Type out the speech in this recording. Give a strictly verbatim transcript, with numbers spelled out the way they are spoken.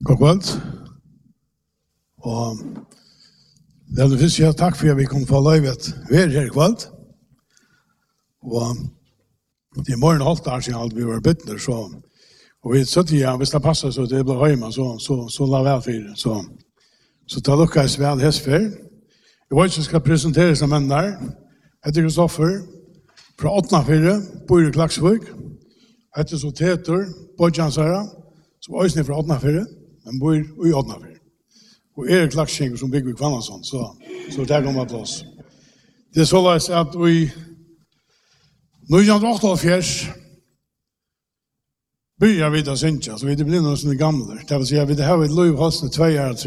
God kveld. Og det er det første jeg takk for at vi kunne få løyvet være her i kveld. Og det er morgen halvt år siden vi var byttner, så og vi satt ja, hvis det passer så det blir hjemme, så, så, så la vel for det. Så, så det lukkes vel hestfer. Jeg vet ikke jeg skal presentere som en der. Jeg heter Kristoffer, fra Åtnafire, bor i Klaksvik. Jeg heter så Teter, Bodjansara, som også er fra Åtnafire, men bor i Åtnafire. Og Erik Klaksvik som bygger i Kvannason, så, så det kommer plass. Det er så løs at vi nitton åttaogfjørs börjar vi da synja, så vi det blir noe sånne gamle. Det vil si at vi det har et lov hos två år